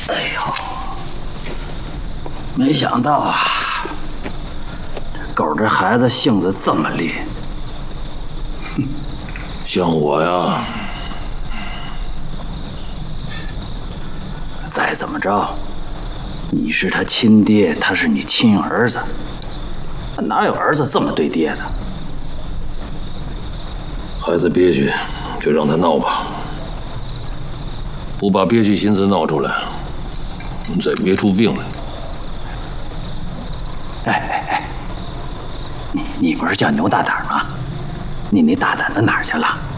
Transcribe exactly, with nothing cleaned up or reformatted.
哎呦，没想到啊，狗这孩子性子这么烈。 哼，像我呀， 再怎么着，你是他亲爹，他是你亲儿子，哪有儿子这么对爹的？ 孩子憋屈，就让他闹吧。 不把憋屈心思闹出来，再憋出病来。 哎哎哎，你你不是叫牛大胆吗？你那大胆子哪儿去了？